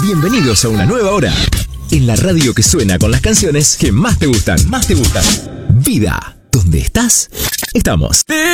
Bienvenidos a una nueva hora en la radio que suena con las canciones que más te gustan. Vida, ¿dónde estás? Estamos.